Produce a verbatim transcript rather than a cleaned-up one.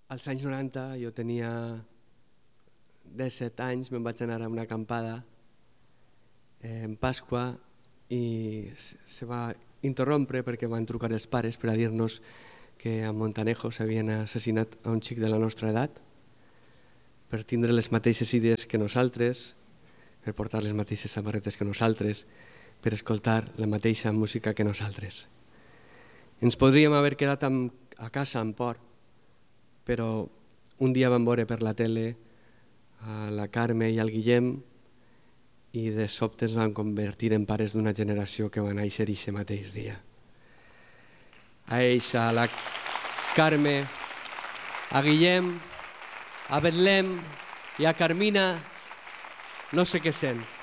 als anys noranta jo tenia disset anys, me'n vaig anar a una acampada en Pasqua i se va interrompre perquè van trucar els pares per a dir-nos que a Montanejo s'havien assassinat a un xic de la nostra edat per tindre les mateixes idees que nosaltres, per portar les mateixes samarretes que nosaltres, per escoltar la mateixa música que nosaltres. Ens podríem haver quedat a casa amb por, però un dia vam veure per la tele a la Carme i al Guillem i de sobte es van convertir en pares d'una generació que va néixer aquest mateix dia. A ells, a la Carme, a Guillem, a Betlem i a Carmina, no sé què sent.